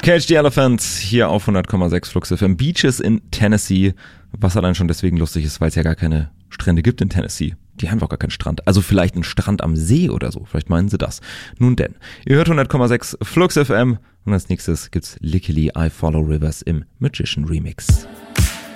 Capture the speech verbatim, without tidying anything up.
Cage the Elephant hier auf hundert Komma sechs Flux F M. Beaches in Tennessee, was allein schon deswegen lustig ist, weil es ja gar keine Strände gibt in Tennessee. Die haben doch gar keinen Strand. Also vielleicht einen Strand am See oder so. Vielleicht meinen sie das. Nun denn, ihr hört hundert Komma sechs Flux F M und als nächstes gibt's Lickily I Follow Rivers im Magician Remix.